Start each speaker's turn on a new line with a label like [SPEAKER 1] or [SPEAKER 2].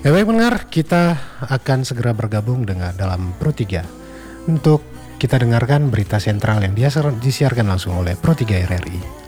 [SPEAKER 1] Baik pendengar, kita akan segera bergabung dengan dalam Pro 3 untuk kita dengarkan berita sentral yang disiarkan langsung oleh Pro 3 RRI.